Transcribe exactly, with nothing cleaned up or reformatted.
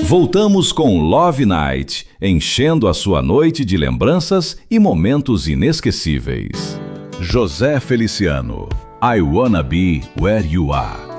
Voltamos com Love Night, enchendo a sua noite de lembranças e momentos inesquecíveis. José Feliciano, I Wanna Be Where You Are.